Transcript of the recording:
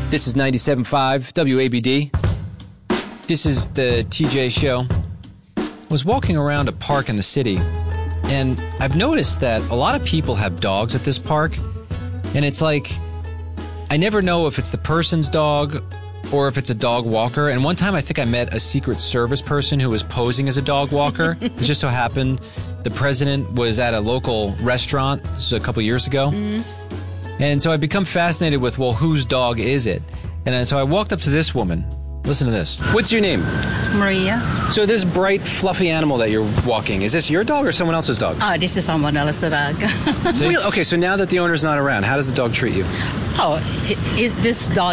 This is 97.5 WABD. This is the TJ Show. I was walking around a park in the city, and I've noticed that a lot of people have dogs at this park, and it's like, I never know if it's the person's dog or if it's a dog walker. And one time I think I met a Secret Service person who was posing as a dog walker. It just so happened the president was at a local restaurant. This was a couple years ago. And so I've become fascinated with, well, whose dog is it? And so I walked up to this woman. Listen to this. What's your name? Maria. So this bright, fluffy animal that you're walking, is this your dog or someone else's dog? This is someone else's dog. Okay, so now that the owner's not around, how does the dog treat you? This dog